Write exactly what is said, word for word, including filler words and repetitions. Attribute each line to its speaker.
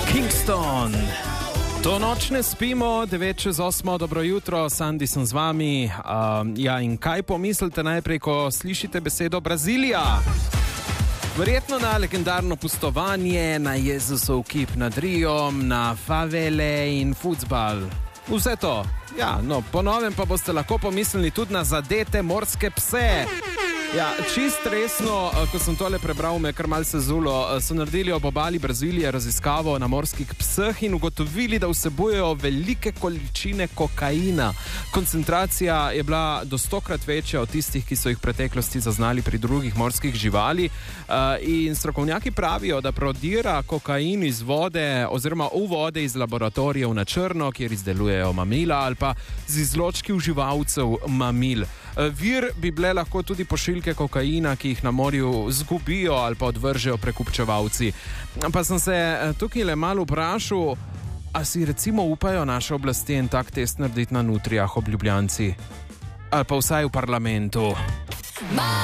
Speaker 1: Kingston. To noč ne spimo, devet čez osmo, dobro jutro, Sandi sem z vami. Uh, ja, in kaj pomislite najprej, ko slišite besedo Brazilija? Verjetno na legendarno pustovanje, na Jezusov kip nad Rijom, na favele in futbal. Vse to. Ja, no, po novem pa boste lahko pomislili tudi na zadete morske pse. Ja, čist resno, ko sem tole prebral, me kar malce zulo, so naredili ob obali Brazilije raziskavo na morskih pseh in ugotovili, da vsebujejo velike količine kokaina. Koncentracija je bila do stokrat večja od tistih, ki so jih v preteklosti zaznali pri drugih morskih živali. In strokovnjaki pravijo, da prodira kokain iz vode oziroma v vode iz laboratorijev na črno, kjer izdelujejo mamila ali pa z izločki uživalcev mamil. Vir bi bile lahko tudi pošiljke kokaina, ki jih na morju zgubijo ali pa odvržejo prekupčevalci. Pa sem se tukaj le malo vprašal, a si recimo upajo naše oblasti en tak test narediti na nutrijah ob Ljubljanci? Ali pa vsaj v parlamentu?